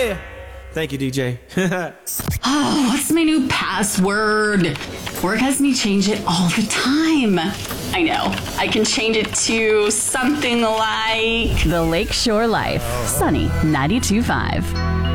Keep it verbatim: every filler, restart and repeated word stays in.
Yeah. Thank you, D J. Oh, what's my new password? Work has me change it all the time. I know. I can change it to something like The Lakeshore Life. Sunny ninety-two point five.